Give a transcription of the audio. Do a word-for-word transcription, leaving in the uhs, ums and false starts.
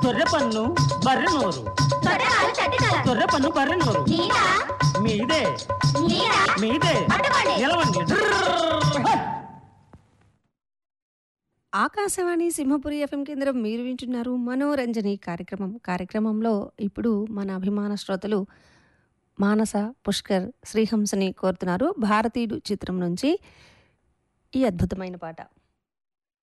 గొర్రె పన్ను బర్రె నోరు, గొర్రె పన్ను బర్రె నోరు మీదే మీదే నిలవండి. ఆకాశవాణి సింహపురి ఎఫ్ఎం కేంద్రం మీరు వింటున్నారు మనోరంజని కార్యక్రమం. కార్యక్రమంలో ఇప్పుడు మన అభిమాన శ్రోతలు మానస పుష్కర్ శ్రీహంసని కోరుతున్నారు. భారతీయుడు చిత్రం నుంచి ఈ అద్భుతమైన పాట.